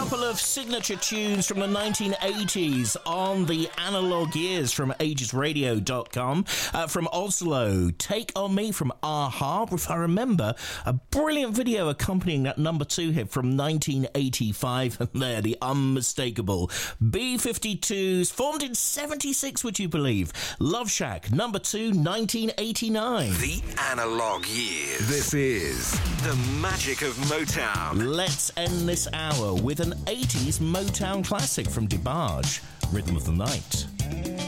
couple of signature tunes from the 1980s on the Analog Years from agesradio.com. From Oslo, Take On Me from a-ha. If I remember, a brilliant video accompanying that number 2 hit from 1985. And there, the unmistakable B-52s, formed in 76, would you believe? Love Shack, number 2, 1989. The Analog Years. This is the magic of Motown. Let's end this hour with an 80s Motown classic from DeBarge, Rhythm of the Night.